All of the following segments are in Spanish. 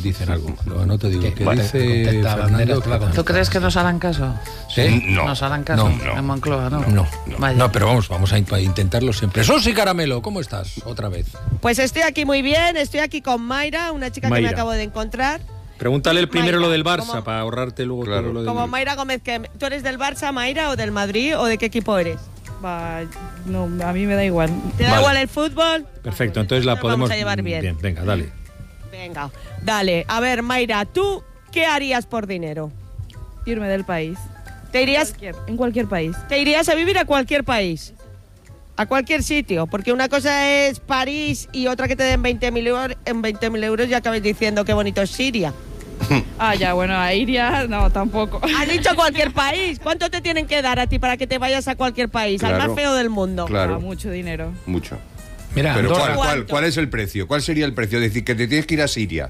dicen algo. No te digo. ¿Qué dice Fernando? ¿Tú crees que nos harán caso? ¿Sí? No. ¿Nos harán caso en Moncloa? No, pero vamos a intentarlo siempre. Susi Caramelo, ¿cómo estás? Otra vez. Pues estoy aquí muy bien, estoy aquí con Mayra, una chica que me acabo de encontrar. Pregúntale el primero Mayra, lo del Barça para ahorrarte luego todo lo del... Como Mayra Gómez, ¿tú eres del Barça, Mayra, o del Madrid, o de qué equipo eres? No, a mí me da igual. ¿Te da igual el fútbol? Perfecto, entonces la podemos... Vamos a llevar bien. Venga, dale. Venga, dale. A ver, Mayra, ¿tú qué harías por dinero? Irme del país. ¿Te irías En cualquier país. ¿Te irías a vivir a cualquier país? A cualquier sitio, porque una cosa es París y otra que te den 20.000 euros, en 20.000 euros ya acabáis diciendo qué bonito es Siria. Ya, bueno, a Iria no, tampoco. Has dicho cualquier país. ¿Cuánto te tienen que dar a ti para que te vayas a cualquier país? Claro. Al más feo del mundo. Claro. Mucho dinero. Mucho. Mira, Pero Andorra. ¿cuál es el precio? ¿Cuál sería el precio? Es decir, que te tienes que ir a Siria.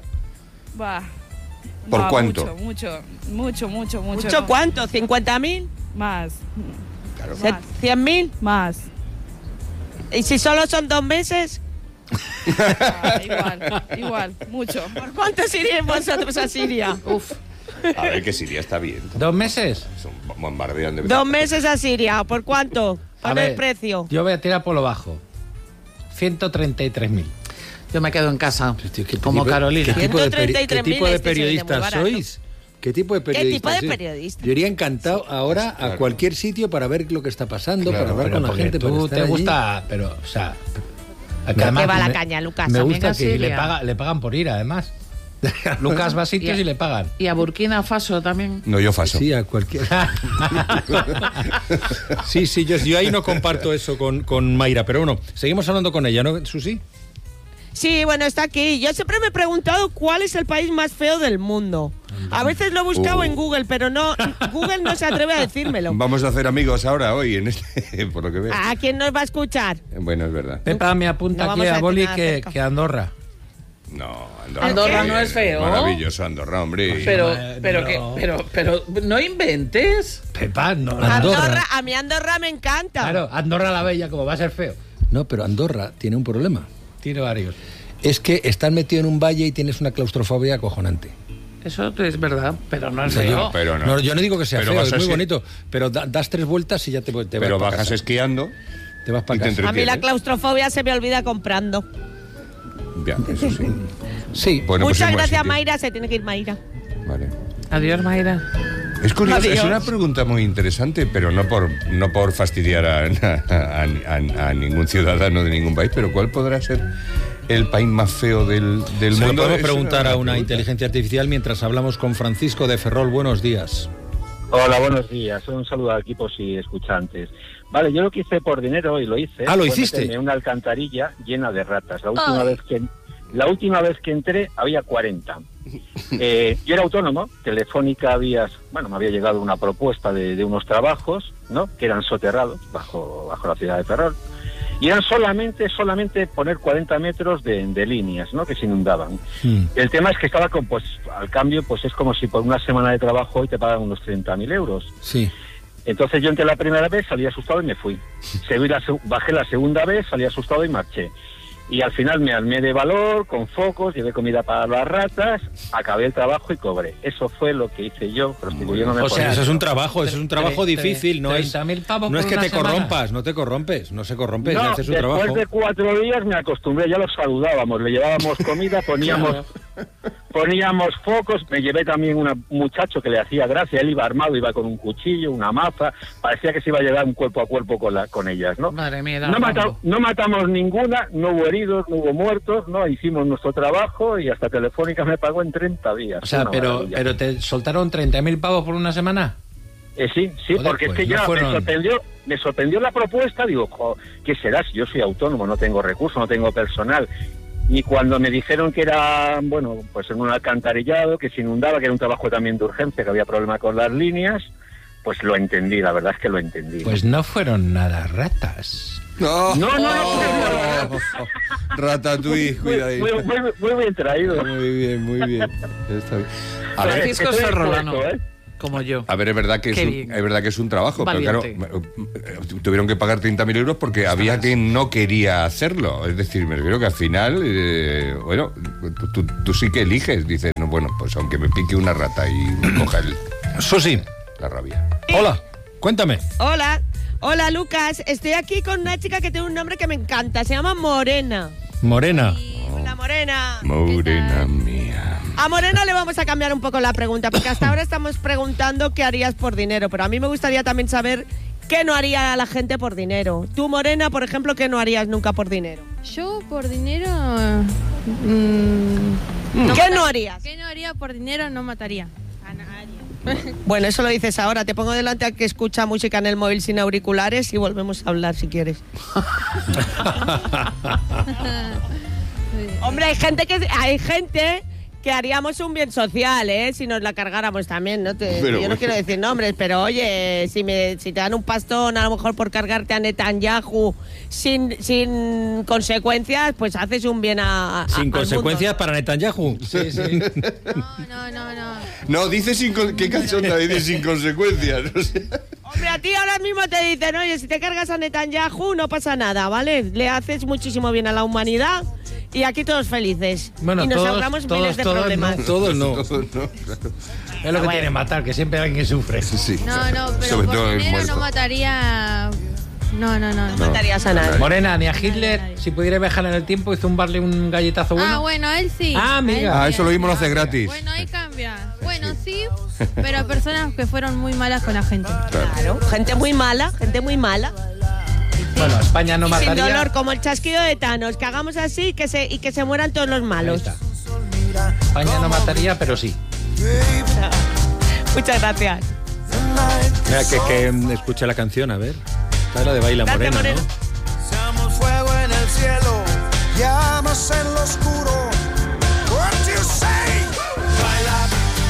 ¿Por cuánto? Mucho. ¿Mucho no. cuánto? ¿50.000? Más. Claro. Más. ¿100.000? Más. ¿Y si solo son 2 meses? Igual, mucho. ¿Por cuánto iríais vosotros a Siria? Uf. A ver, que Siria está bien. 2 meses. Son bombardean de 2 meses a Siria. ¿Por cuánto? A ¿Cuál es el ver, precio? Yo voy a tirar por lo bajo. 133.000. Yo me quedo en casa, Tío, ¿qué como tipo- Carolina. ¿Qué tipo de 133.000 periodistas muy barato. sois? ¿Qué tipo de periodistas? tipo de sois? periodista? Yo iría encantado ahora a claro. cualquier sitio para ver lo que está pasando, Claro, para hablar pero con la porque gente. para tú estar te allí. gusta, pero, o sea... Te va la caña, Lucas. Me También gusta a que Siria. le pagan por ir, además. Lucas va a sitios y le pagan. Y a Burkina Faso también. No, yo faso. Sí, a cualquier. sí, yo ahí no comparto eso con Mayra, pero bueno, seguimos hablando con ella, ¿no, Susi? Sí, bueno, está aquí. Yo siempre me he preguntado cuál es el país más feo del mundo. A veces lo he buscado en Google, pero no, Google no se atreve a decírmelo. Vamos a hacer amigos ahora, hoy, en este, por lo que veo. ¿A quién nos va a escuchar? Bueno, es verdad. Pepa me apunta No aquí vamos a a Boli decir nada que Andorra. No, Andorra no es feo. Maravilloso, Andorra, hombre. Pero no. no inventes. Pepa, no. Andorra. A mí Andorra me encanta. Claro, Andorra la Bella, como va a ser feo. No, pero Andorra tiene un problema. Tiene varios. Es que estás metido en un valle y tienes una claustrofobia acojonante. Eso es verdad, pero no es O sea, feo. Pero no. No, yo no digo que sea Pero feo, vas es muy así. bonito, pero das 3 vueltas y ya te vas Pero para bajas casa. esquiando. Te vas y para te casa. A mí la entretienes. claustrofobia se me olvida comprando. Ya, eso sí. Sí, Bueno, pues Muchas es buen gracias, sitio. Mayra. Se tiene que ir Mayra. Vale. Adiós, Mayra. Es curioso, Adiós. es una pregunta muy interesante, pero no por fastidiar a ningún ciudadano de ningún país, pero ¿cuál podrá ser el país más feo del se lo mundo? podemos Es preguntar a una pregunta. inteligencia artificial mientras hablamos con Francisco de Ferrol. Buenos días. Hola, buenos días. Un saludo a equipos y escuchantes. Vale, yo lo que hice por dinero y lo hice. Ah, ¿lo fue hiciste? meterme en una alcantarilla llena de ratas. La última vez que entré había 40. Yo era autónomo. Telefónica me había llegado una propuesta de unos trabajos, ¿no? Que eran soterrados bajo la ciudad de Ferrol. Y eran solamente poner 40 metros de líneas, ¿no? Que se inundaban. El tema es que estaba al cambio, pues es como si por una semana de trabajo hoy te pagan unos 30.000 euros. Sí. Entonces yo entré la primera vez, salí asustado y me fui. Bajé la segunda vez, salí asustado y marché. Y al final me armé de valor, con focos, llevé comida para las ratas, acabé el trabajo y cobré. Eso fue lo que hice yo, prostituyéndome. O sea, por eso es dinero. un trabajo difícil, no es 30.000 pavos no es por que una te semana. corrompas, no te corrompes, no se corrompe, No, haces un después trabajo. de 4 días me acostumbré, ya los saludábamos, le llevábamos comida, poníamos focos, me llevé también un muchacho que le hacía gracia, él iba armado, iba con un cuchillo, una maza, parecía que se iba a llevar un cuerpo a cuerpo con ellas, ¿no? Madre mía, No matamos ninguna, no hubo heridos, no hubo muertos, no hicimos nuestro trabajo y hasta Telefónica me pagó en 30 días. O sea, Una maravilla. pero te soltaron 30.000 pavos por una semana. Sí, Joder, porque pues es que no ya fueron- me sorprendió la propuesta, digo, ¿qué será si yo soy autónomo, no tengo recursos, no tengo personal? Y cuando me dijeron que era, pues en un alcantarillado, que se inundaba, que era un trabajo también de urgencia, que había problema con las líneas, pues lo entendí, la verdad es que lo entendí. Pues no fueron nada ratas. No, No. Ratatouille, cuidadito. Muy bien traído. Muy bien. Está bien. A ver, Francisco estoy Serrolano, dispuesto, como yo. A ver, es verdad que Qué es bien. un trabajo, Valiente. pero claro, tuvieron que pagar 30.000 euros porque había quien no quería hacerlo. Es decir, me refiero que al final, tú sí que eliges, dices, no bueno, pues aunque me pique una rata y me coja Susi, la rabia. hola, cuéntame. Hola. Hola, Lucas. Estoy aquí con una chica que tiene un nombre que me encanta. Se llama Morena. Morena. Hola, Morena. Morena mía. A Morena le vamos a cambiar un poco la pregunta, porque hasta ahora estamos preguntando qué harías por dinero, pero a mí me gustaría también saber qué no haría la gente por dinero. Tú, Morena, por ejemplo, ¿qué no harías nunca por dinero? Yo por dinero... ¿Qué no harías? ¿Qué no haría por dinero? No mataría a nadie. Bueno, eso lo dices ahora. Te pongo delante al que escucha música en el móvil sin auriculares y volvemos a hablar si quieres. Hombre, hay gente que haríamos un bien social, si nos la cargáramos también, ¿no? Yo bueno. no quiero decir nombres, pero oye, si te dan un pastón a lo mejor por cargarte a Netanyahu sin consecuencias, pues haces un bien Sin al consecuencias mundo. para Netanyahu. Sí, sí. No. No, dice qué cachonda, dice sin consecuencias. O sea. Hombre, a ti ahora mismo te dicen, oye, si te cargas a Netanyahu no pasa nada, ¿vale? Le haces muchísimo bien a la humanidad y aquí todos felices. Bueno, y nos todos- ahorramos todos- miles de todos problemas. no. Todos no. No, claro. Es lo que tiene matar, que siempre hay alguien que sufre. Sí. No, pero Sobre por todo el dinero muerto. no mataría... No. No matarías a nadie. Morena, ni a Hitler, si pudiera viajar en el tiempo y zumbarle un galletazo bueno. Ah, bueno, él sí. Ah, amiga. A él sí, Eso lo vimos a él hace sí. gratis. Bueno, ahí cambia. Bueno, sí, pero personas que fueron muy malas con la gente. Claro, gente muy mala. Bueno, España no Sin mataría. dolor, como el chasquido de Thanos, que hagamos así y que se mueran todos los Ahí malos. está. España no mataría, pero sí. Muchas gracias. Mira, que escuche la canción, a ver. Esta es la de Baila Gracias, Morena, Morena. ¿no? Seamos fuego en el cielo, llamas en lo oscuro. What you say? Baila,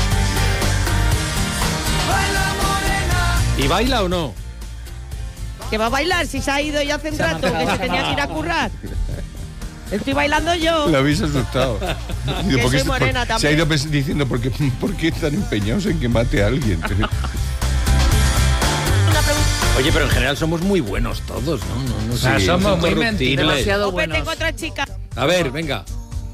baila morena. ¿Y baila o no? Que va a bailar si se ha ido ya hace un rato, que se tenía que ir a currar. Estoy bailando yo. La habéis asustado. Digo, Que ¿por qué soy morena se también. ha ido diciendo ¿por qué están empeñados en que mate a alguien? Una pregunta. Oye, pero en general somos muy buenos todos, ¿no? No O sea, sí, somos muy incorruptibles. mentirosos. Demasiado Ope, buenos. tengo otra chica. A ver, venga.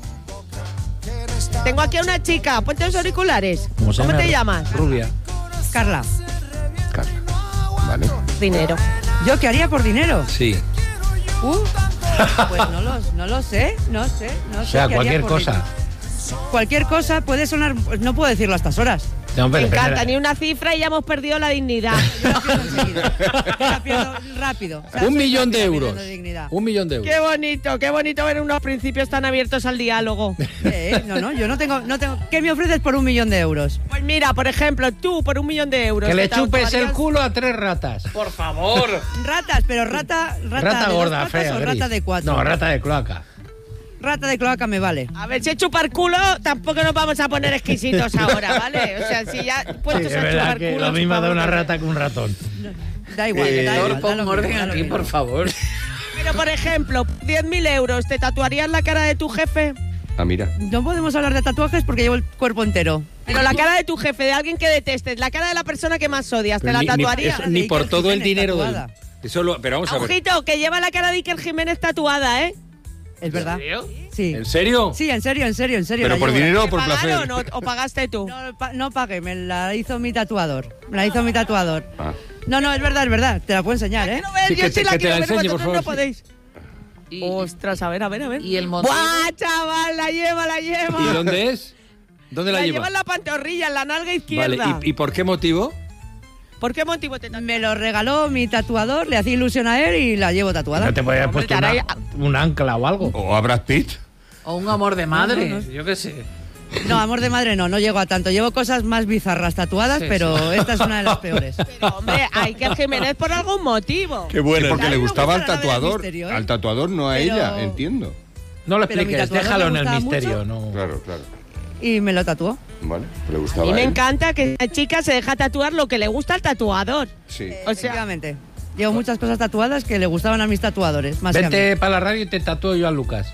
Tengo aquí a una chica. Ponte los auriculares. ¿Cómo te llamas? Rubia. Carla, Carla. Vale. Dinero. ¿yo qué haría por dinero? Sí. Pues no lo sé, no sé. O sea, qué haría cualquier por cosa. dinero. Cualquier cosa puede sonar, pues no puedo decirlo a estas horas. No, Me pero encanta, espera. ni una cifra y ya hemos perdido la dignidad. Yo la pierdo enseguida. Yo la pierdo rápido. O sea, 1 soy millón de rápida euros. perdiendo dignidad. 1 millón de euros. Qué bonito ver unos principios tan abiertos al diálogo. No, yo no tengo. ¿Qué me ofreces por 1 millón de euros? Pues mira, por ejemplo, tú por 1 millón de euros. Que le ¿te chupes el tomarías? culo a 3 ratas. Por favor. Ratas, pero rata Rata de gorda, 2 patas fea. o gris. rata de 4. No, rata de cloaca. Rata de cloaca me vale. A ver, si es chupar culo, tampoco nos vamos a poner exquisitos ahora, ¿vale? O sea, si ya Sí, puestos es a verdad chupar que culo. lo mismo da chupamos una de- rata que un ratón. Da igual, da igual. Doctor, da pon lo mismo, orden da lo aquí, mismo. por favor. Pero, por ejemplo, 10.000 euros, ¿te tatuarías la cara de tu jefe? Ah, mira. No podemos hablar de tatuajes porque llevo el cuerpo entero. Pero la cara de tu jefe, de alguien que detestes, la cara de la persona que más odias, ¿te Pero la ni tatuarías? eso, ni por Iker todo el Jiménez dinero del... tatuada. Pero vamos a ver. Ojito, que lleva la cara de Iker Jiménez tatuada, ¿eh? Es verdad. serio? Sí. ¿En serio? Sí, en serio. ¿Pero la por llevo. dinero o ¿Te por pagaron placer? o pagaste tú? No pagué, me la hizo mi tatuador. Ah. No, es verdad. Te la puedo enseñar, ¿eh? Quiero ver, Sí, yo que sí te- la que te quiero la ver, enseñe, por vosotros no favor. podéis. Y, Ostras, a ver. y el motivo. ¡Buah, chaval! La lleva. ¿Y dónde es? ¿Dónde la La lleva? lleva en la pantorrilla, en la nalga izquierda. Vale, ¿y por qué motivo? ¿Por qué motivo te tatuaste? Me lo regaló mi tatuador, le hacía ilusión a él y la llevo tatuada. No te podías haber Hombre, puesto caray. un ancla o algo. ¿O a Brad Pitt? O un amor de madre. No. Yo qué sé. No, amor de madre no llego a tanto. Llevo cosas más bizarras tatuadas, Sí, pero esta es una de las peores. Pero, hombre, hay que Jiménez por algún motivo. Qué bueno. Porque A mí le me gustaba al gusta la novela del tatuador. misterio, ¿eh? Al tatuador, no a Pero- ella, entiendo. No lo Pero mi expliques, tatuador déjalo en me el gustaba misterio. mucho. No. Claro. Y me lo tatuó. Vale, le A gustaba mí me a él. encanta que la chica se deja tatuar lo que le gusta al tatuador. Sí. O sea, Efectivamente. Llevo muchas cosas tatuadas que le gustaban a mis tatuadores. Más que a mí. Vente para la radio y te tatúo yo a Lucas.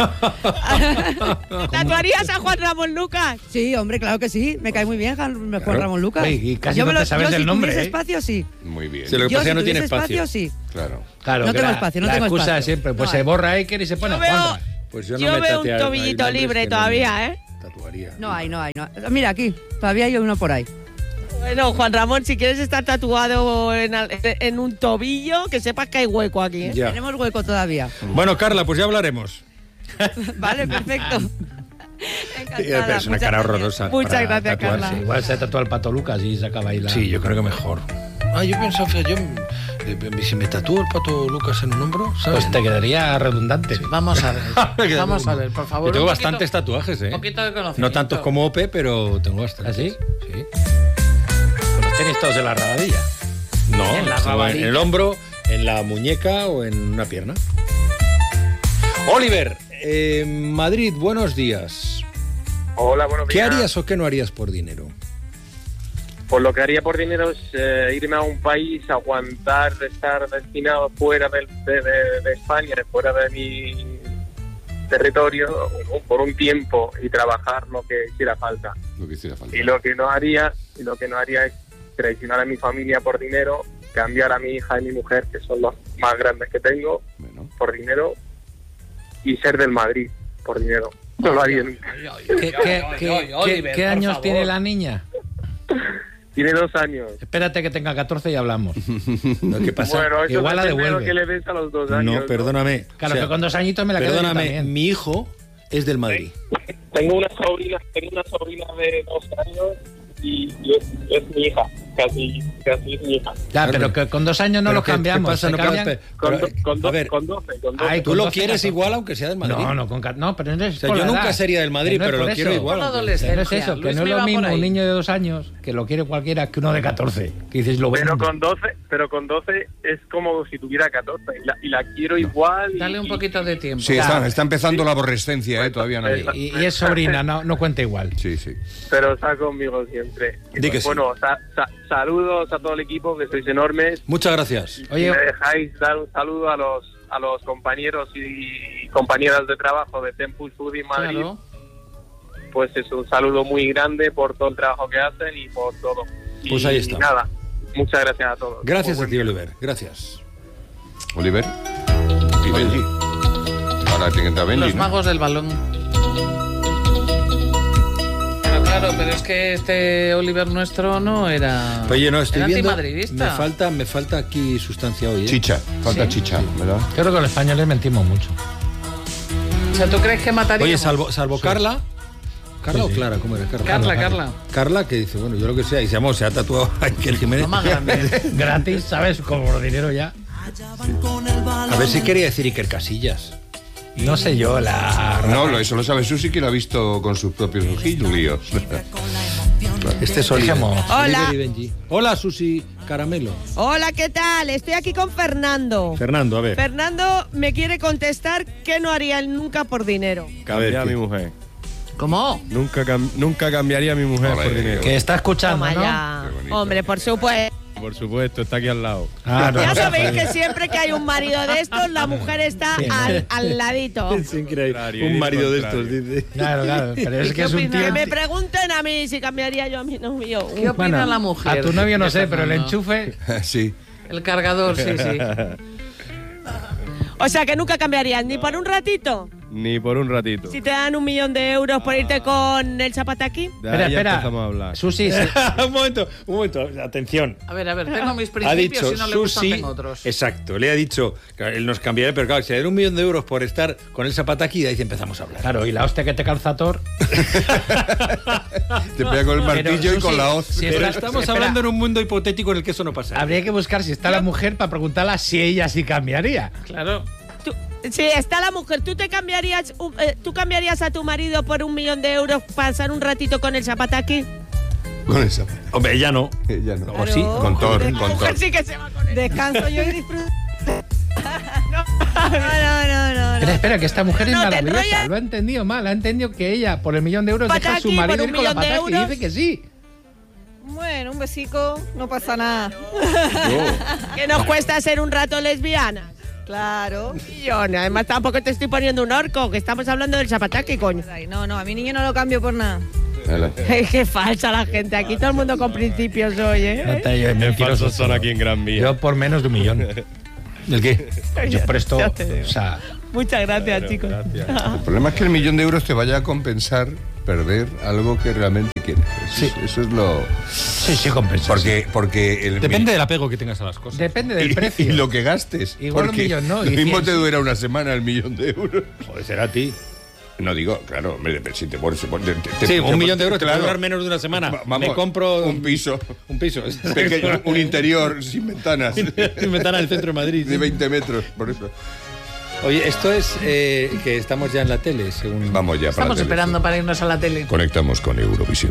¿tatuarías a Juan Ramón Lucas? Sí, hombre, claro que sí. Me cae muy bien Juan Ramón Lucas. Oye, y casi Yo no me te sabes yo del si nombre, tuviese ¿eh? espacio, sí. Muy bien. Sí, lo que Yo pasa es que si no tiene tuviese espacio. sí. Claro. Claro, No que tengo la- espacio, no la tengo excusa espacio. siempre, pues No se hay. borra Iker y se pone Yo veo, Juanra. Pues yo no yo me veo un tatearía, hay tobillito nombres libre que no- todavía, ¿eh? tatuaría. No hay. Mira, aquí, todavía hay uno por ahí. Bueno, Juan Ramón, si quieres estar tatuado en un tobillo, que sepas que hay hueco aquí, ¿eh? Ya. Tenemos hueco todavía. Bueno, Carla, pues ya hablaremos. Vale, perfecto. Pero es una cara horrorosa. Muchas para gracias, tatuarse. Carla. Igual se tatúa el Pato Lucas y se acaba ahí la... Sí, yo creo que mejor. Yo pensaba, si me tatúo el Pato Lucas en un hombro, ¿sabes? Pues te quedaría redundante. Vamos a ver. Vamos a ver, por favor. Yo tengo un bastantes poquito- tatuajes, ¿eh? Un poquito de conocimiento. No tantos como Ope, pero tengo bastantes. ¿Ah, sí? Sí. Pues los tenéis todos en la rabadilla. No, En la tengo rabadilla. en el hombro, en la muñeca o en una pierna. Oliver, Madrid, buenos días. Hola, buenos ¿Qué días. harías o qué no harías por dinero? Pues lo que haría por dinero es irme a un país, aguantar de estar destinado fuera de España, fuera de mi territorio, por un tiempo y trabajar lo que hiciera falta. Lo que hiciera falta. Y lo que no haría es traicionar a mi familia por dinero, cambiar a mi hija y mi mujer, que son los más grandes que tengo, Bueno. por dinero, y ser del Madrid por dinero. No lo haría nunca. ¿Qué años tiene la niña? Tiene 2 años. Espérate que tenga 14 y hablamos. No, ¿qué pasa? Bueno, eso Igual la depende de lo devuelve. que le des a los 2 años. No, perdóname. Claro, O sea, que con 2 añitos me la quedo yo perdóname, también. mi hijo es del Madrid. Tengo una sobrina de 2 años y es mi hija, casi es mi hija. Ya, pero que con 2 años no ¿Pero lo cambiamos. ¿Qué pasa? se No, cambian- pero, a ver, Con 12. Ay, tú con lo 12, quieres 14. igual aunque sea del Madrid. No, pero no es O sea, por yo la nunca edad. sería del Madrid, Que no es pero por lo quiero eso. igual. Por la aunque sea. Que no es eso, Luis que no es me lo va por mismo ahí. un niño de 2 años que lo quiere cualquiera que uno de 14. Que dices, lo Pero vendo. con 12 es como si tuviera 14 y la quiero igual. Dale un poquito de tiempo. Sí, está empezando la aborrescencia, todavía no. Y es sobrina, no cuenta igual. Sí, sí. Pero está conmigo siempre. Y Di que sí. bueno, saludos a todo el equipo, que sois enormes. Muchas gracias. Oye, Si me dejáis dar un saludo a los compañeros y compañeras de trabajo de Tempus Food y Madrid, Claro. pues es un saludo muy grande por todo el trabajo que hacen y por todo. Pues Y ahí está. nada, muchas gracias a todos. Gracias Muy a ti, buen día. Oliver. Gracias. Oliver y Benji. Ahora tiene que entrar Benji, Los ¿no? magos del balón. Claro, pero es que este Oliver nuestro no era. Oye, no, estoy era viendo. antimadridista. Me falta aquí sustancia hoy. ¿eh? Chicha, falta Sí. chicha, ¿verdad? creo que los españoles mentimos mucho. O sea, ¿tú crees que mataría? Oye, salvo Carla. ¿Carla o Clara? ¿Cómo era? Carla. Carla, que dice, bueno, yo lo que sea, y se ha tatuado a Iker Jiménez. Lo más grande. Gratis, ¿sabes? Como por dinero ya. A ver si quería decir Iker Casillas. No sé yo, No, eso lo sabe Susi, que lo ha visto con sus propios ojillos. Este es Oliver. Dejemos. Hola. Oliver y Benji. Hola, Susi Caramelo. Hola, ¿qué tal? Estoy aquí con Fernando. Fernando, a ver. Fernando me quiere contestar que no haría él nunca por dinero. Cambiaría a mi mujer. ¿Cómo? Nunca cambiaría a mi mujer Ole. por dinero. Que está escuchando, Toma ¿no? ya. Qué bonito. Hombre, por supuesto. Por supuesto, está aquí al lado. Ah, no, Ya no, sabéis no, que siempre que hay un marido de estos, la mujer está Sí, ¿no? al ladito. Es increíble. Contrario, Un marido de contrario. estos, dice. Claro, pero es ¿Y que qué es un opinas? tío... Que me pregunten a mí si cambiaría yo a mi novio. ¿Qué opina la mujer? A tu novio no de sé, pero el Fernando? enchufe... Sí. El cargador, sí. O sea, que nunca cambiarías ni por un ratito. Ni por un ratito. Si te dan 1 millón de euros por irte con el zapataki. De ahí ya Espera. empezamos a hablar. Susi, sí. un momento, atención. A ver, tengo mis Ha principios dicho y no le gustan, Susi, tengo otros. exacto, le ha dicho que él nos cambiaría, pero claro, si le dan 1 millón de euros por estar con el zapataki, ahí empezamos a hablar. Claro, y la hostia que te calza Thor... Te pega con el martillo y Susi, con la hoz. si Pero está- estamos espera, hablando en un mundo hipotético en el que eso no pasa. Habría que buscar si está la mujer para preguntarla si ella sí cambiaría. Claro. Si está la mujer, ¿tú tú cambiarías a tu marido por 1 millón de euros pasar un ratito con el zapataki? Con esa. Hombre, ella no. Ya no. ¿O sí? Con Thor, La con mujer Thor. sí que se va con él. Descanso yo y disfruto. No. Espera, que esta mujer es No, te maravillosa. enrollas. Lo ha entendido mal. Ha entendido que ella, por el 1 millón de euros, deja a su Pataki, marido por ir 1 con la millón de pataki y euros. dice que sí. Bueno, un besico, no pasa nada. Que nos cuesta ser un rato lesbiana. Claro. Y yo, además tampoco te estoy poniendo un orco, que estamos hablando del zapataki, coño. Ay, no, a mi niño no lo cambio por nada. Qué falsa la gente, aquí todo el mundo con principios hoy, No ¿eh? te yo, Qué mentiroso falsos son todo. aquí en Gran Vía. Yo por menos de 1 millón. ¿El qué? Yo presto, Ya te digo. o sea, Muchas gracias, Claro, chicos. gracias. El problema es que el 1 millón de euros te vaya a compensar perder algo que realmente quieres. Eso es lo... Sí, compensa. Porque depende del apego que tengas a las cosas. Depende del precio. Y lo que gastes. Igual porque 1 millón, ¿no? Lo Y mismo 100. te dura una semana el 1.000.000 de euros. Joder, será a ti. No digo, claro, hombre, si te pones... Sí, 1 millón de euros te va a durar menos de una semana. Vamos, me compro... un piso. Un piso. Pequeño, un interior sin ventanas. Sin ventana del centro de Madrid. De 20 metros, por eso. Oye, esto es que estamos ya en la tele, según... Vamos ya para Estamos la tele, esperando sí. para irnos a la tele. Conectamos con Eurovisión.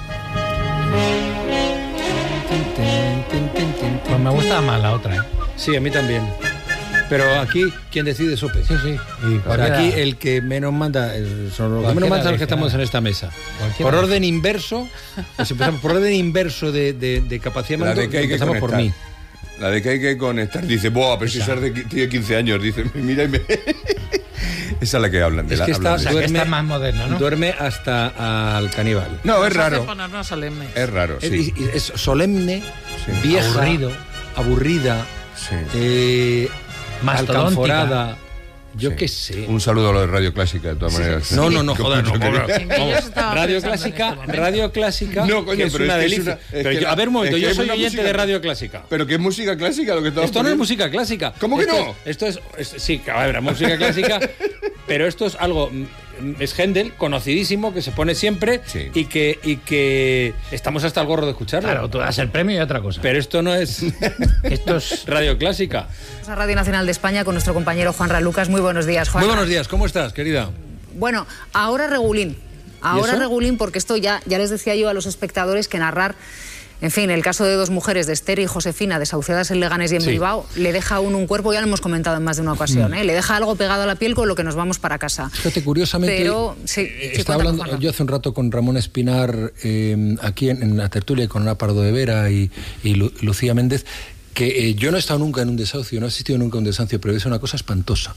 Pues me gusta más la otra, ¿eh? Sí, a mí también. Pero aquí, ¿quién decide Sope? Sí. Y O sea, aquí el que menos manda son los que menos mandan los que estamos en esta mesa. Por orden inverso, pues empezamos por orden inverso de capacidad de La mando, de que hay que empezamos por conectar. mí. La de que hay que conectar. Dice, buah, pero si esa tiene 15 años. Dice, mira y me... Esa es la que hablan de Es la... que hablan está, de- que está más moderna, ¿no? Duerme hasta al caníbal. No, es Nos hace raro. ponernos solemnes. Es raro, sí. Es solemne, Sí. vieja, Aburrido. Sí. Mastodóntica. alcanforada. Yo Sí. qué sé. Un saludo a lo de Radio Clásica, de todas maneras. No, joder, no. Sin que ellos estaban Radio pensando en Clásica, este momento. Radio Clásica, No, coño, que es pero una es que es delicia. una- es Pero que yo- la- a ver, un momento, es que yo es soy una oyente música- de Radio Clásica. ¿Pero qué es música clásica lo que estamos Esto no es poniendo? música clásica. ¿Cómo que Esto no? Esto es sí, a ver, música clásica, pero esto es algo, es Händel, conocidísimo, que se pone siempre Sí. y que estamos hasta el gorro de escucharlo. Claro, tú das el premio y otra cosa. Pero esto no es Esto es... Radio Clásica. A Radio Nacional de España con nuestro compañero Juanra Lucas. Muy buenos días, Juanra. Muy buenos días, ¿cómo estás, querida? Bueno, ahora regulín. Ahora eso? regulín porque esto ya les decía yo a los espectadores que narrar, en fin, el caso de 2 mujeres, de Esther y Josefina, desahuciadas en Leganés y en Sí. Bilbao, le deja a uno un cuerpo, ya lo hemos comentado en más de una ocasión, ¿eh? Le deja algo pegado a la piel con lo que nos vamos para casa. Fíjate, curiosamente, Pero, sí, estaba cuéntame, hablando Juanra. yo hace un rato con Ramón Espinar aquí en la tertulia con Ana Pardo de Vera y Lucía Méndez, que yo no he estado nunca en un desahucio, no he asistido nunca a un desahucio, pero es una cosa espantosa.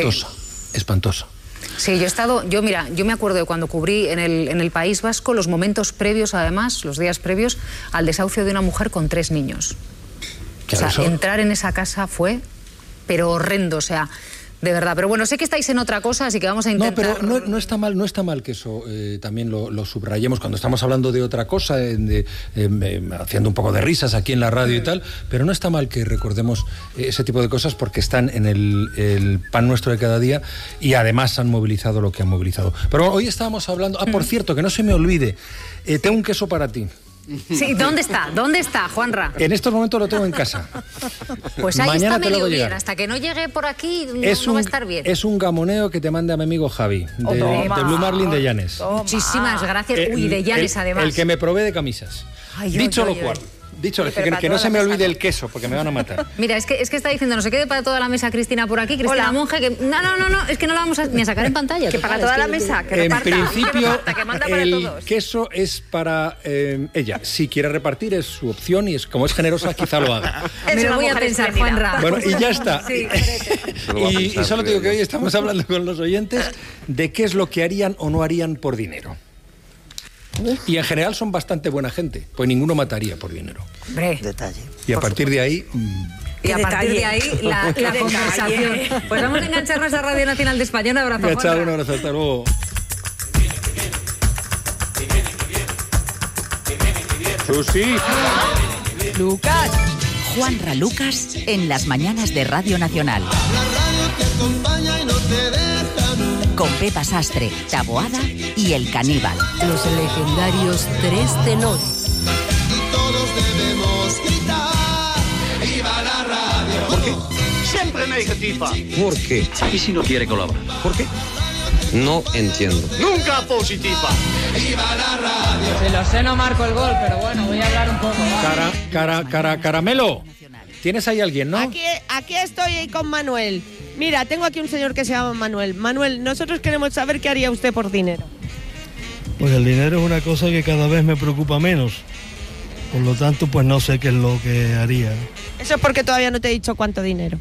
Sí, yo me acuerdo de cuando cubrí en el País Vasco los momentos previos, además, los días previos al desahucio de una mujer con 3 niños. Claro, o sea, eso- entrar en esa casa fue, pero horrendo, o sea, de verdad. Pero bueno, sé que estáis en otra cosa, así que vamos a No, intentar... pero no está mal que eso también lo subrayemos cuando estamos hablando de otra cosa, haciendo un poco de risas aquí en la radio y tal, pero no está mal que recordemos ese tipo de cosas porque están en el pan nuestro de cada día y además han movilizado lo que han movilizado. Pero hoy estábamos hablando... por cierto, que no se me olvide, tengo un queso para ti. Sí, ¿dónde está, Juanra? En estos momentos lo tengo en casa. Pues ahí Mañana está te lo medio hago bien, llegar. hasta que no llegue por aquí no va a estar bien. Es un gamoneo que te manda mi amigo Javi, de Toma. Blue Marlin de Llanes. Muchísimas gracias. Uy, de Llanes, además. El que me provee de camisas. Ay, Dicho ay, lo ay, cual, ay. dicho Sí, pero para que no toda se la me mesa, olvide ¿no? el queso, porque me van a matar. Mira, es que está diciendo, no se quede para toda la mesa Cristina por aquí, Cristina Hola. Monge, que no, es que no la vamos ni a sacar en pantalla. Que total, para es toda que- la mesa, que En reparta. principio, Que reparta, que manda para el todos. queso es para ella. Si quiere repartir, es su opción y como es generosa, quizá lo haga. Es Me lo una voy a mujer pensar, espléndida. Juanra. Bueno, y ya está. Sí, Y solo te digo que hoy estamos hablando con los oyentes de qué es lo que harían o no harían por dinero. Y en general son bastante buena gente, pues ninguno mataría por dinero. Hombre, Y a partir de ahí... y a partir de ahí la detalle. conversación. Pues vamos a engancharnos a Radio Nacional de España. Un abrazo, Chao, Juanra. un abrazo, hasta luego. Susi. Lucas. Juanra Lucas en las mañanas de Radio Nacional. Con Pepa Sastre, Taboada y El Caníbal. Los legendarios 3 tenores. Siempre negativa. ¿Por qué? ¿Y si no quiere colaborar? ¿Por qué? No entiendo. Nunca positiva. Si lo sé, no marco el gol, pero bueno, voy a hablar un poco. ¿va? Caramelo. ¿Tienes ahí alguien, no? Aquí estoy con Manuel. Mira, tengo aquí un señor que se llama Manuel. Manuel, nosotros queremos saber qué haría usted por dinero. Pues el dinero es una cosa que cada vez me preocupa menos. Por lo tanto, pues no sé qué es lo que haría. Eso es porque todavía no te he dicho cuánto dinero.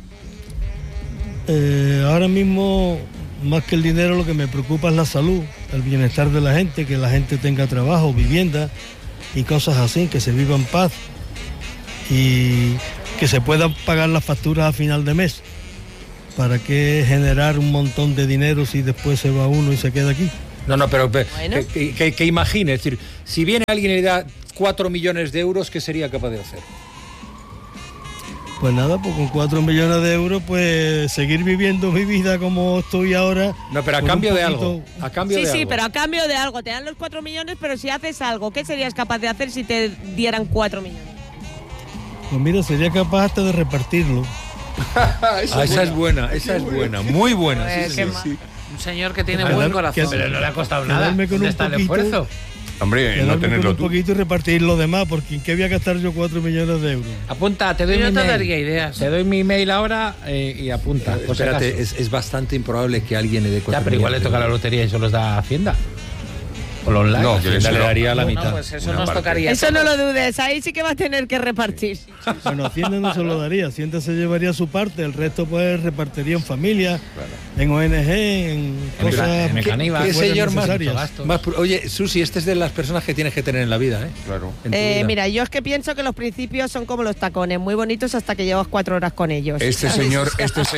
Ahora mismo, más que el dinero, lo que me preocupa es la salud, el bienestar de la gente, que la gente tenga trabajo, vivienda y cosas así, que se viva en paz y que se puedan pagar las facturas a final de mes. ¿Para qué generar un montón de dinero si después se va uno y se queda aquí? No, pero que imagine, es decir, si viene alguien y le da 4 millones de euros, ¿qué sería capaz de hacer? Pues nada, pues con 4 millones de euros, pues seguir viviendo mi vida como estoy ahora. No, pero a cambio de algo. A cambio de algo. Sí, pero a cambio de algo. Te dan los 4 millones, pero si haces algo, ¿qué serías capaz de hacer si te dieran 4 millones? Pues mira, sería capaz hasta de repartirlo. Esa es buena, muy buena. Un señor que tiene buen corazón. Pero no le ha costado nada. ¿Dónde está el esfuerzo? Hombre, no tenerlo un poquito y repartir lo demás, porque ¿en qué voy a gastar yo 4 millones de euros? Apunta, te doy mi email. Daría ideas. Te doy mi email ahora y apunta. Espérate, es bastante improbable que alguien le dé 4 millones. Ya, pero igual le toca la lotería y eso los da Hacienda. O los online. No, Hacienda le daría la mitad. No, pues eso nos tocaría. Eso no lo dudes, ahí sí que va a tener que repartir. Bueno, Hacienda no se lo daría, Hacienda se llevaría su parte, el resto pues repartiría en familia, en ONG, en cosas ¿Qué señor más? Oye, Susi, este es de las personas que tienes que tener en la vida, ¿eh? Claro. Mira, yo es que pienso que los principios son como los tacones, muy bonitos hasta que llevas 4 horas con ellos. Este señor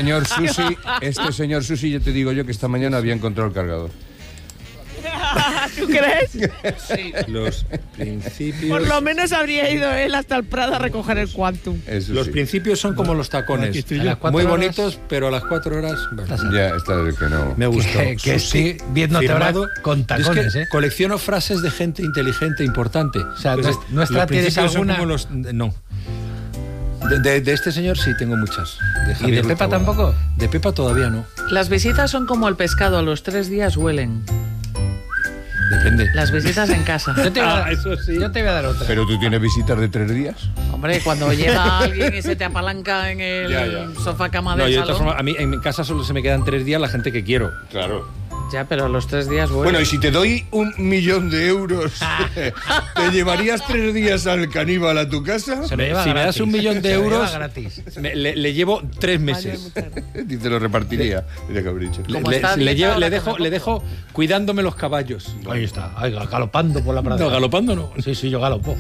Susi, yo te digo yo que esta mañana había encontrado el cargador. ¿Tú crees? Sí. Los principios... Por lo menos habría ido él hasta el Prado a recoger el Quantum. Los principios son como los tacones. Muy bonitos, pero a las 4 horas... Ya, está el que no... Me gustó. Que estoy viéndote ahora con tacones, es que colecciono frases de gente inteligente importante. O sea, ¿nuestra tienes alguna? No. De este señor sí tengo muchas. ¿Y de Pepa tampoco? De Pepa todavía no. Las visitas son como el pescado, a los 3 días huelen. Depende. Las visitas en casa. Yo te voy a dar otra. ¿Pero tú tienes visitas de 3 días? Hombre, cuando llega alguien y se te apalanca en el sofá cama del salón. De todas formas, a mí en mi casa solo se me quedan 3 días la gente que quiero. Claro. Ya, pero a los 3 días huelen. Bueno, y si te doy 1 millón de euros, ¿te llevarías 3 días al caníbal a tu casa? Si me das 1 millón de euros, le llevo 3 meses. Dice, lo repartiría. Mira, cabricho. Le dejo cuidándome los caballos. Ahí está, galopando por la pradera. No, galopando no. Sí, yo galopo.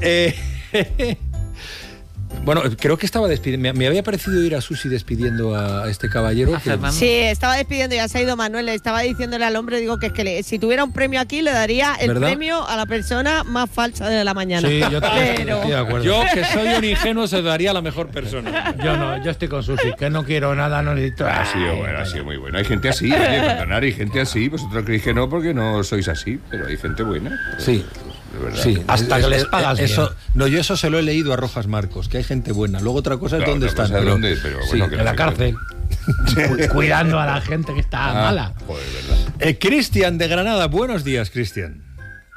Bueno, creo que estaba despidiendo. Me había parecido ir a Susi despidiendo a este caballero. Sí, estaba despidiendo, ya se ha ido Manuel. Le estaba diciéndole al hombre, digo que es que si tuviera un premio aquí, le daría el premio a la persona más falsa de la mañana. Sí, yo estoy de acuerdo. Yo, que soy un ingenuo, se daría a la mejor persona. Yo estoy con Susi, que no quiero nada, no necesito. Ha sido muy bueno. Hay gente así, hay gente así. Vosotros creéis que no porque no sois así, pero hay gente buena. Sí. Sí, hasta que les pagas eso, no, yo eso se lo he leído a Rojas Marcos, que hay gente buena. Luego otra cosa es dónde están. Pero bueno, en la cárcel. Cuidando a la gente que está mala. Joder, verdad. Cristian de Granada, buenos días, Cristian.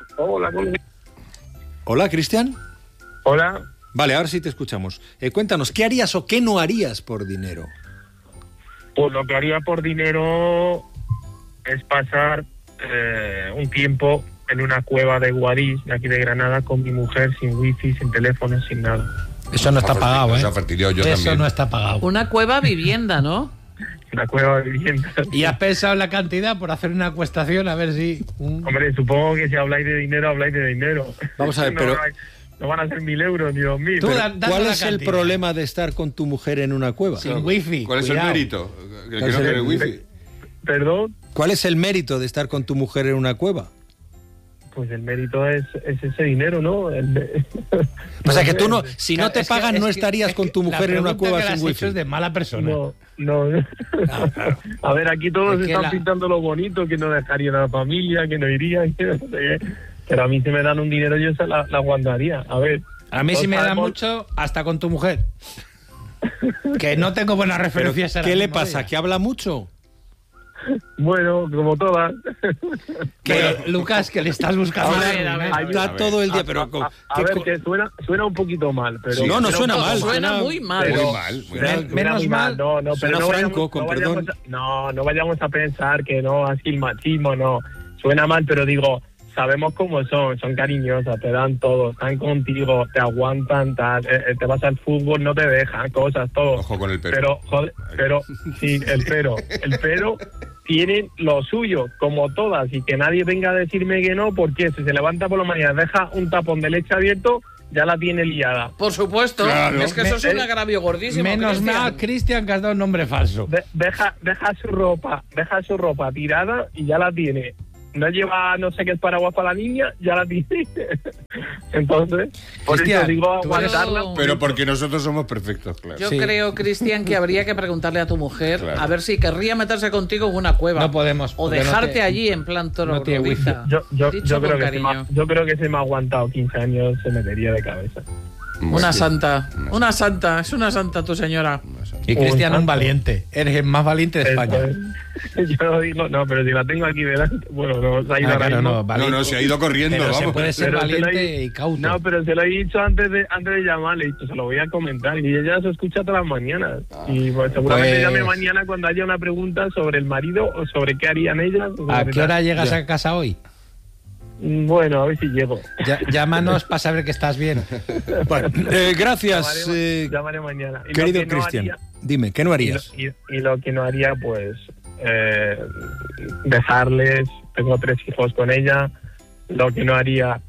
Hola, Cristian. Hola. Vale, ahora sí te escuchamos. Cuéntanos, ¿qué harías o qué no harías por dinero? Pues lo que haría por dinero es pasar un tiempo en una cueva de Guadix, de aquí de Granada, con mi mujer, sin wifi, sin teléfono, sin nada. Eso no está pagado, ¿eh? Eso no está pagado. Una cueva vivienda, ¿no? Una cueva de vivienda. ¿Y has pensado en la cantidad por hacer una acuestación? A ver si... Hombre, supongo que si habláis de dinero, habláis de dinero. Vamos a ver, pero... No van a ser 1.000 euros ni 2.000. ¿Cuál es el problema de estar con tu mujer en una cueva? Sin wifi. ¿Cuál es el mérito? Que no quiere wifi. ¿Perdón? ¿Cuál es el mérito de estar con tu mujer en una cueva? Pues el mérito es ese dinero, ¿no? O sea, que tú no, si no te pagan, no estarías con tu mujer en una cueva sin wifi. Eso es de mala persona. No. A ver, aquí todos están pintando lo bonito, que no dejarían a la familia, que no irían, que no sé qué. Pero a mí si me dan un dinero yo se la aguantaría. A ver. A mí si me dan mucho, hasta con tu mujer. Que no tengo buenas referencias. ¿Qué le pasa? ¿Que habla mucho? Bueno, como todas. Lucas, que le estás buscando. Está todo el día, pero... A ver, que suena un poquito mal, pero... Sí, no suena mal. Suena muy mal. Menos mal. No, suena franco, con perdón. No vayamos a pensar que no, así el machismo, no. Suena mal, pero digo... Sabemos cómo son cariñosas, te dan todo, están contigo, te aguantan, te vas al fútbol, no te dejan, cosas, todo. Ojo con el pero. Pero, joder, sí, el pero tienen lo suyo, como todas, y que nadie venga a decirme que no, porque si se levanta por la mañana, deja un tapón de leche abierto, ya la tiene liada. Por supuesto, claro. Es que eso es un agravio gordísimo. Menos mal, Cristian, que has dado un nombre falso. Deja su ropa tirada y ya la tiene no lleva no sé qué es paraguas para la niña, ya la tiene. Entonces, por Cristian, eso digo aguantarla. Pero porque nosotros somos perfectos, claro. Yo creo, Cristian, que habría que preguntarle a tu mujer Claro. a ver si querría meterse contigo en una cueva. No podemos. O porque no dejarte te- allí en plan toro. no tiene wifi. Yo Dicho creo con que cariño. yo creo que si me ha aguantado 15 años se metería de cabeza. Una santa. Una santa. Es una santa tu señora. Y Cristian, un santo. valiente. Eres el más valiente de España. Yo digo, no, pero si la tengo aquí delante, bueno, no se ha ido Ah, ahora claro, mismo. no, valiente. No, se ha ido corriendo, Pero se vamos. puede ser Pero se lo valiente he- y cauto. No, pero se lo he dicho antes de llamar, le he dicho, se lo voy a comentar. Y ella se escucha todas las mañanas. Y pues, seguramente Pues- llame mañana cuando haya una pregunta sobre el marido o sobre qué harían ellas. ¿A qué hora llegas a casa hoy? Bueno, a ver si llego. Llámanos para saber que estás bien. Bueno, gracias, Llamaré mañana. Y lo querido que no Cristian. haría- Dime, ¿qué no harías? Y lo que no haría, pues, dejarles. Tengo 3 hijos con ella. Lo que no haría,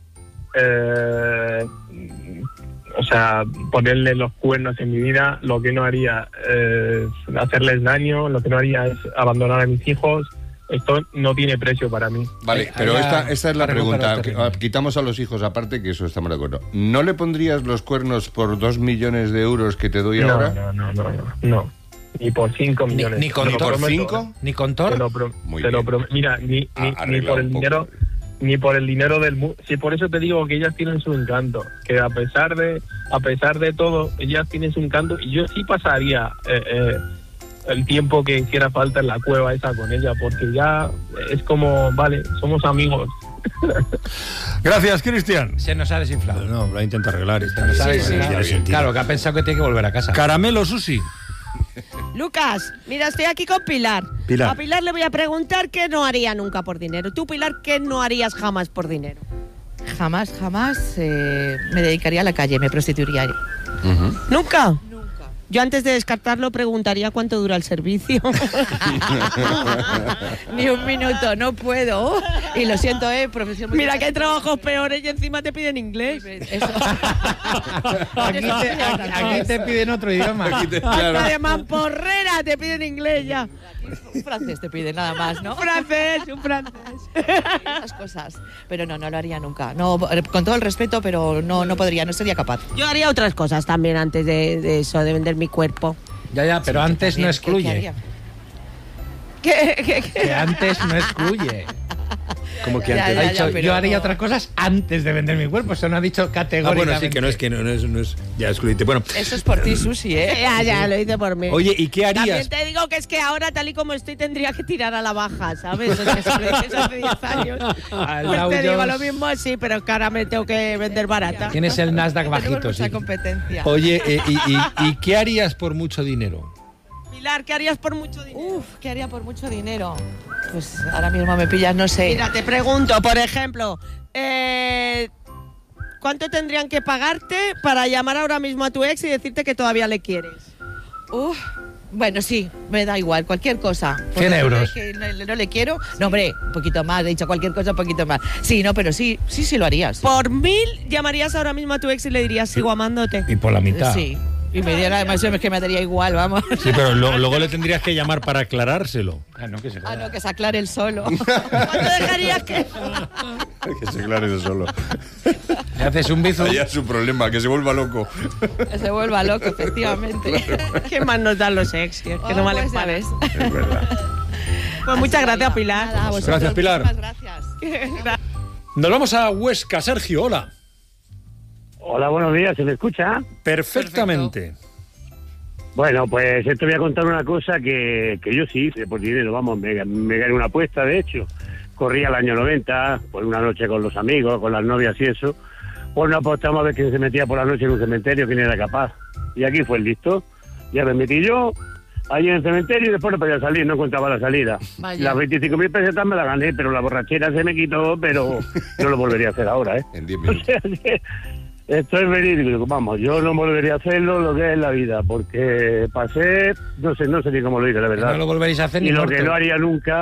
o sea, ponerle los cuernos en mi vida. Lo que no haría es hacerles daño. Lo que no haría es abandonar a mis hijos. Esto no tiene precio para mí. Vale, pero esta es la pregunta. pregunta. Quitamos a los hijos aparte, que eso estamos de acuerdo. ¿No le pondrías los cuernos por 2 millones de euros que te doy No, ahora? No. Ni por 5 millones. ni con Te lo Tor. prometo, ¿5? ¿Ni con Tor? Te lo pro- Muy te lo bien. prometo. Mira, ni arregla por el un poco. dinero, ni por el dinero del mundo. Sí, por eso te digo que ellas tienen su encanto. Que a pesar de todo, ellas tienen su encanto. Y yo sí pasaría el tiempo que hiciera falta en la cueva esa con ella, porque ya es como, vale, somos amigos. Gracias, Cristian. Se nos ha desinflado. No, lo intenta arreglar. Claro, que ha pensado que tiene que volver a casa. Caramelo, Susi. Lucas, mira, estoy aquí con Pilar. Pilar. A Pilar le voy a preguntar qué no haría nunca por dinero. Tú, Pilar, ¿qué no harías jamás por dinero? Jamás me dedicaría a la calle, me prostituiría. ¿Nunca? Yo antes de descartarlo preguntaría cuánto dura el servicio. Ni un minuto, no puedo. Y lo siento, profesión muy... Mira que hay trabajos peores y encima te piden inglés. Aquí te piden otro idioma. Hasta de mamporrera te piden inglés ya. Un francés te pide nada más, ¿no? Un francés. Esas cosas. Pero no lo haría nunca. No, con todo el respeto, pero no podría, no sería capaz. Yo haría otras cosas también antes de eso, de vender mi cuerpo. Ya, pero antes no excluye. Que antes no excluye. Como que Ha antes. dicho, pero yo haría no. otras cosas antes de vender mi cuerpo. Eso no ha dicho Ah, categóricamente. bueno, sí, que no es ya excluyente. Bueno, Eso es por ti, Susi, Ya, lo hice por mí. oye, ¿y qué También harías? te digo que es que ahora, tal y como estoy, tendría que tirar a la baja, ¿sabes? Es que eso hace 10 años. Al Pues Dow te digo Jones. lo mismo, sí, pero que ahora me tengo que vender barata. Tienes el Nasdaq Tenemos bajito, mucha sí. competencia. Oye, ¿y qué harías por mucho dinero? Pilar, ¿qué harías por mucho dinero? ¿Qué haría por mucho dinero? Pues ahora mismo me pillas, no sé. Mira, te pregunto, por ejemplo, ¿cuánto tendrían que pagarte para llamar ahora mismo a tu ex y decirte que todavía le quieres? Bueno, sí, me da igual, cualquier cosa. 100 euros. Que no le quiero. No, hombre, un poquito más, he dicho cualquier cosa, un poquito más. Sí, no, pero sí lo harías. Por 1000 llamarías ahora mismo a tu ex y le dirías, sigo amándote. Y por la mitad. Sí. Y me diera, además, es que me daría igual, vamos. Sí, pero luego le tendrías que llamar para aclarárselo. No, que se no, que se aclare el solo. ¿Cuánto dejarías que...? Que se aclare eso solo. Le haces un bizu. Allá es su problema, que se vuelva loco. Que se vuelva loco, efectivamente. ¿Qué más nos dan los ex? Que no valen pues, para ¿sabes? Es verdad. Pues muchas gracias, Pilar. Nada, a vosotros, Gracias, Pilar. muchísimas gracias. Nos vamos a Huesca. Sergio, hola. Hola, buenos días, ¿se me escucha? Perfectamente. Bueno, pues esto voy a contar una cosa que yo sí hice por dinero, vamos, me gané una apuesta, de hecho. Corría el año 90, por una noche con los amigos, con las novias y eso. Pues nos apostamos a ver quién se metía por la noche en un cementerio, quién era capaz. Y aquí fue el listo. Ya me metí yo, allí en el cementerio, y después no podía salir, no encontraba la salida. Vaya. Las 25.000 pesetas me las gané, pero la borrachera se me quitó, pero no lo volvería a hacer ahora, ¿eh? En 10 O minutos. sea que esto es verídico, vamos, yo no volvería a hacerlo lo que es la vida, porque pasé, no sé ni cómo lo hice, la verdad. No lo volveréis a hacer Y ni lo muerto. que no haría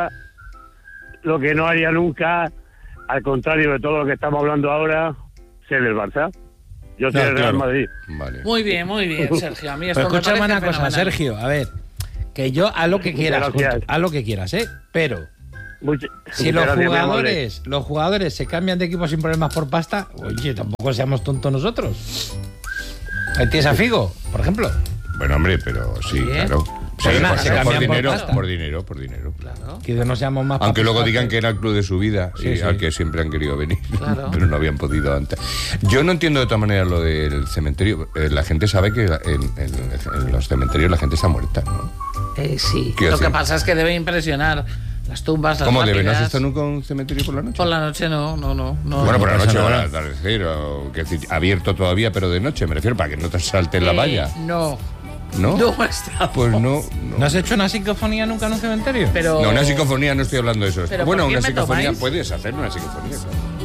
nunca, al contrario de todo lo que estamos hablando ahora, ser del Barça. Yo soy No, del Real claro. Madrid. Vale. Muy bien, Sergio. A mí esto Pero me escúchame parece una cosa, fenomenal. Sergio. A ver, que yo haz lo que quieras, Gracias. haz lo que quieras, ¿eh? Pero Si los jugadores se cambian de equipo sin problemas por pasta, oye, tampoco seamos tontos nosotros. Ahí tienes a Figo, por ejemplo. Bueno, hombre, pero sí, claro. Por dinero. Claro. Que no seamos más. Aunque luego digan que era el club de su vida y al que siempre han querido venir, pero no habían podido antes. Yo no entiendo de todas maneras lo del cementerio. La gente sabe que en los cementerios la gente está muerta, ¿no? Sí. Lo que pasa es que debe impresionar las tumbas, las ¿Cómo lápidas. debe? ¿No has estado nunca en un cementerio por la noche? Por la noche no. Bueno, por la noche o al atardecer, o que decir, abierto todavía, pero de noche, me refiero, para que no te salten la valla. No. ¿No? No está. Pues no. ¿No has hecho una psicofonía nunca en un cementerio? No, una psicofonía, no estoy hablando de eso. Pero bueno, ¿por qué una me psicofonía, tomáis? puedes hacer una psicofonía, claro.